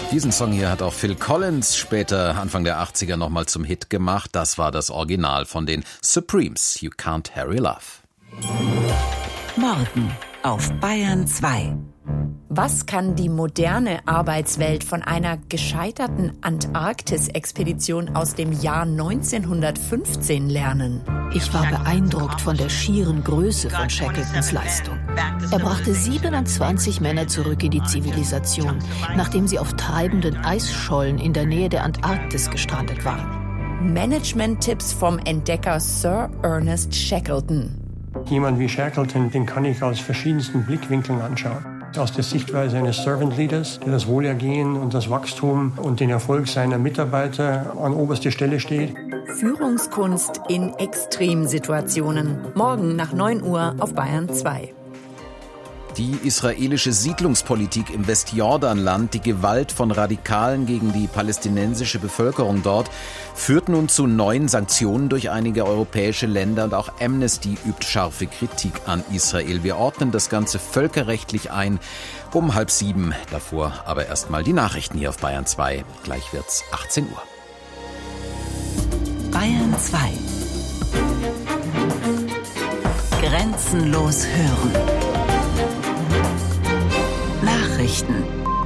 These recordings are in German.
Diesen Song hier hat auch Phil Collins später Anfang der 80er nochmal zum Hit gemacht. Das war das Original von den Supremes, You Can't Hurry Love. Morgen auf Bayern 2. Was kann die moderne Arbeitswelt von einer gescheiterten Antarktis-Expedition aus dem Jahr 1915 lernen? Ich war beeindruckt von der schieren Größe von Shackletons Leistung. Er brachte 27 Männer zurück in die Zivilisation, nachdem sie auf treibenden Eisschollen in der Nähe der Antarktis gestrandet waren. Management-Tipps vom Entdecker Sir Ernest Shackleton. Jemand wie Shackleton, den kann ich aus verschiedensten Blickwinkeln anschauen. Aus der Sichtweise eines Servant Leaders, der das Wohlergehen und das Wachstum und den Erfolg seiner Mitarbeiter an oberster Stelle steht. Führungskunst in Extremsituationen. Morgen nach 9 Uhr auf Bayern 2. Die israelische Siedlungspolitik im Westjordanland, die Gewalt von Radikalen gegen die palästinensische Bevölkerung dort, führt nun zu neuen Sanktionen durch einige europäische Länder und auch Amnesty übt scharfe Kritik an Israel. Wir ordnen das Ganze völkerrechtlich ein um 6:30. Davor aber erstmal die Nachrichten hier auf Bayern 2. Gleich wird's 18 Uhr. Bayern 2. Grenzenlos hören. Nachrichten.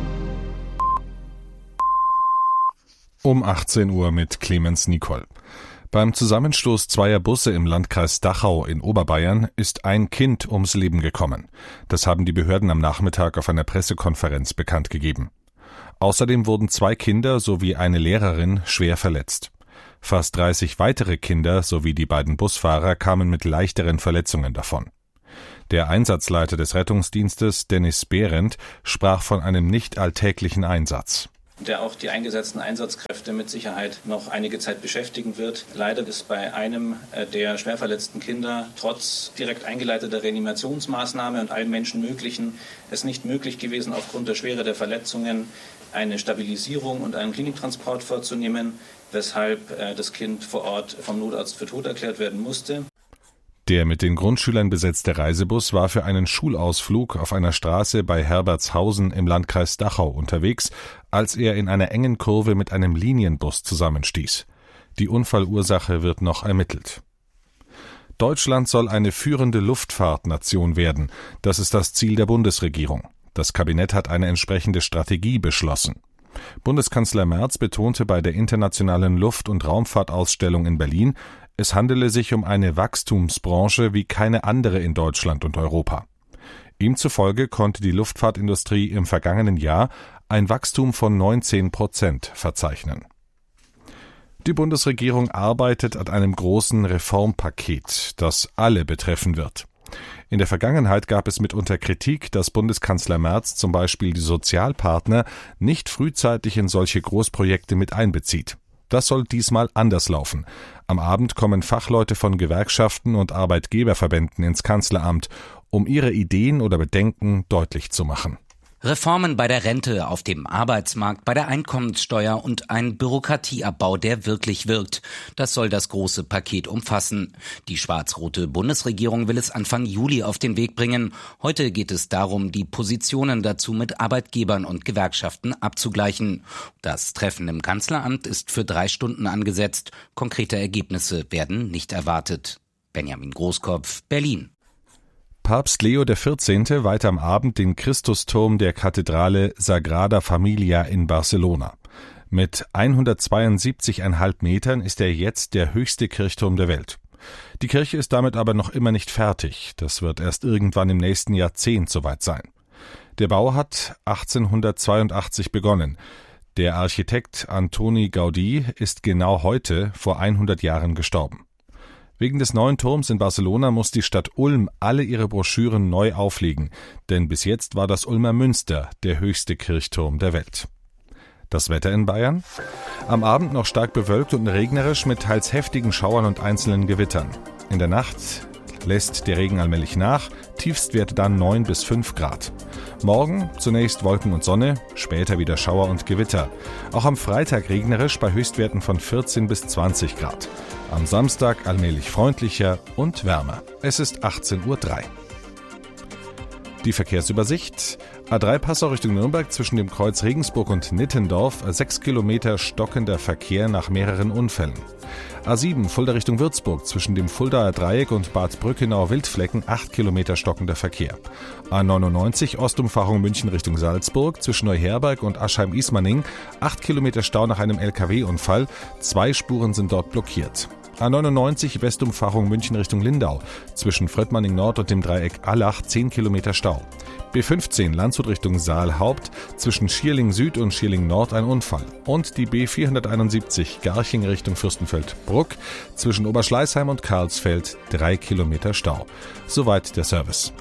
Um 18 Uhr mit Clemens Nicol. Beim Zusammenstoß zweier Busse im Landkreis Dachau in Oberbayern ist ein Kind ums Leben gekommen. Das haben die Behörden am Nachmittag auf einer Pressekonferenz bekannt gegeben. Außerdem wurden 2 Kinder sowie eine Lehrerin schwer verletzt. Fast 30 weitere Kinder sowie die beiden Busfahrer kamen mit leichteren Verletzungen davon. Der Einsatzleiter des Rettungsdienstes, Dennis Behrendt, sprach von einem nicht alltäglichen Einsatz. Der auch die eingesetzten Einsatzkräfte mit Sicherheit noch einige Zeit beschäftigen wird. Leider ist bei einem der schwer verletzten Kinder trotz direkt eingeleiteter Reanimationsmaßnahme und allem Menschenmöglichen es nicht möglich gewesen, aufgrund der Schwere der Verletzungen eine Stabilisierung und einen Kliniktransport vorzunehmen, weshalb das Kind vor Ort vom Notarzt für tot erklärt werden musste. Der mit den Grundschülern besetzte Reisebus war für einen Schulausflug auf einer Straße bei Herbertshausen im Landkreis Dachau unterwegs, als er in einer engen Kurve mit einem Linienbus zusammenstieß. Die Unfallursache wird noch ermittelt. Deutschland soll eine führende Luftfahrtnation werden. Das ist das Ziel der Bundesregierung. Das Kabinett hat eine entsprechende Strategie beschlossen. Bundeskanzler Merz betonte bei der Internationalen Luft- und Raumfahrtausstellung in Berlin, es handele sich um eine Wachstumsbranche wie keine andere in Deutschland und Europa. Ihm zufolge konnte die Luftfahrtindustrie im vergangenen Jahr ein Wachstum von 19% verzeichnen. Die Bundesregierung arbeitet an einem großen Reformpaket, das alle betreffen wird. In der Vergangenheit gab es mitunter Kritik, dass Bundeskanzler Merz zum Beispiel die Sozialpartner nicht frühzeitig in solche Großprojekte mit einbezieht. Das soll diesmal anders laufen. Am Abend kommen Fachleute von Gewerkschaften und Arbeitgeberverbänden ins Kanzleramt, um ihre Ideen oder Bedenken deutlich zu machen. Reformen bei der Rente, auf dem Arbeitsmarkt, bei der Einkommenssteuer und ein Bürokratieabbau, der wirklich wirkt. Das soll das große Paket umfassen. Die schwarz-rote Bundesregierung will es Anfang Juli auf den Weg bringen. Heute geht es darum, die Positionen dazu mit Arbeitgebern und Gewerkschaften abzugleichen. Das Treffen im Kanzleramt ist für 3 Stunden angesetzt. Konkrete Ergebnisse werden nicht erwartet. Benjamin Großkopf, Berlin. Papst Leo XIV. Weiht am Abend den Christusturm der Kathedrale Sagrada Familia in Barcelona. Mit 172,5 Metern ist er jetzt der höchste Kirchturm der Welt. Die Kirche ist damit aber noch immer nicht fertig. Das wird erst irgendwann im nächsten Jahrzehnt soweit sein. Der Bau hat 1882 begonnen. Der Architekt Antoni Gaudí ist genau heute vor 100 Jahren gestorben. Wegen des neuen Turms in Barcelona muss die Stadt Ulm alle ihre Broschüren neu auflegen, denn bis jetzt war das Ulmer Münster der höchste Kirchturm der Welt. Das Wetter in Bayern? Am Abend noch stark bewölkt und regnerisch mit teils heftigen Schauern und einzelnen Gewittern. In der Nacht lässt der Regen allmählich nach, Tiefstwerte dann 9 bis 5 Grad. Morgen zunächst Wolken und Sonne, später wieder Schauer und Gewitter. Auch am Freitag regnerisch bei Höchstwerten von 14 bis 20 Grad. Am Samstag allmählich freundlicher und wärmer. Es ist 18:03 Uhr. Die Verkehrsübersicht. A3 Passau Richtung Nürnberg zwischen dem Kreuz Regensburg und Nittendorf, 6 Kilometer stockender Verkehr nach mehreren Unfällen. A7 Fulda Richtung Würzburg zwischen dem Fuldaer Dreieck und Bad Brückenau-Wildflecken, 8 Kilometer stockender Verkehr. A99 Ostumfahrung München Richtung Salzburg zwischen Neuherberg und Aschheim-Ismaning, 8 Kilometer Stau nach einem LKW-Unfall, 2 Spuren sind dort blockiert. A99 Westumfahrung München Richtung Lindau zwischen Fröttmanning Nord und dem Dreieck Allach, 10 Kilometer Stau. B15 Landshut Richtung Saalhaupt zwischen Schierling Süd und Schierling Nord ein Unfall. Und die B471 Garching Richtung Fürstenfeldbruck zwischen Oberschleißheim und Karlsfeld, 3 Kilometer Stau. Soweit der Service.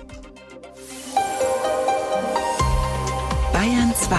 Bayern 2.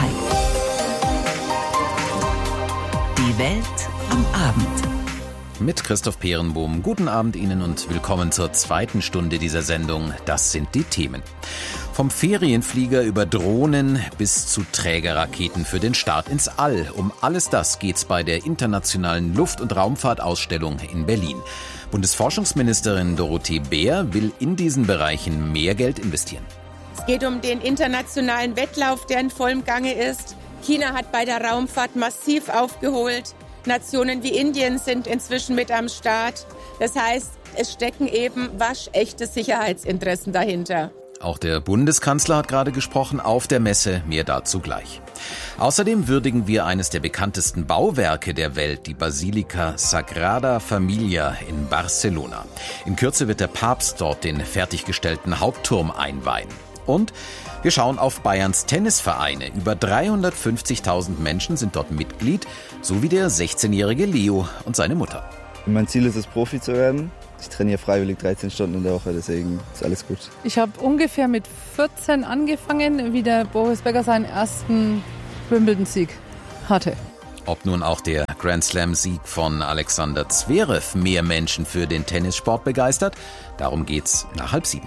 Die Welt am Abend. Mit Christoph Peerenbohm. Guten Abend Ihnen und willkommen zur zweiten Stunde dieser Sendung. Das sind die Themen. Vom Ferienflieger über Drohnen bis zu Trägerraketen für den Start ins All. Um alles das geht's bei der Internationalen Luft- und Raumfahrtausstellung in Berlin. Bundesforschungsministerin Dorothee Bär will in diesen Bereichen mehr Geld investieren. Es geht um den internationalen Wettlauf, der in vollem Gange ist. China hat bei der Raumfahrt massiv aufgeholt. Nationen wie Indien sind inzwischen mit am Start. Das heißt, es stecken eben waschechte Sicherheitsinteressen dahinter. Auch der Bundeskanzler hat gerade gesprochen auf der Messe, mehr dazu gleich. Außerdem würdigen wir eines der bekanntesten Bauwerke der Welt, die Basilika Sagrada Familia in Barcelona. In Kürze wird der Papst dort den fertiggestellten Hauptturm einweihen. Und wir schauen auf Bayerns Tennisvereine. Über 350.000 Menschen sind dort Mitglied, so wie der 16-jährige Leo und seine Mutter. Mein Ziel ist es, Profi zu werden. Ich trainiere freiwillig 13 Stunden in der Woche, deswegen ist alles gut. Ich habe ungefähr mit 14 angefangen, wie der Boris Becker seinen ersten Wimbledon-Sieg hatte. Ob nun auch der Grand-Slam-Sieg von Alexander Zverev mehr Menschen für den Tennissport begeistert, darum geht's nach 6:30.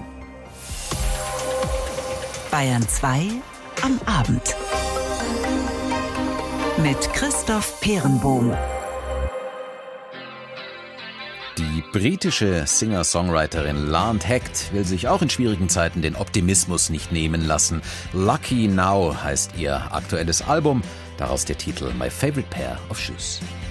Bayern 2 am Abend. Mit Christoph Peerenbohm. Die britische Singer-Songwriterin Lance Hecht will sich auch in schwierigen Zeiten den Optimismus nicht nehmen lassen. Lucky Now heißt ihr aktuelles Album, daraus der Titel My Favorite Pair of Shoes.